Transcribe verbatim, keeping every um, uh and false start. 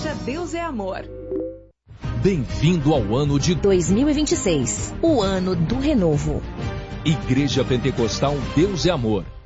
Igreja Deus é Amor. Bem-vindo ao ano de dois mil e vinte e seis, o ano do renovo. Igreja Pentecostal Deus é Amor.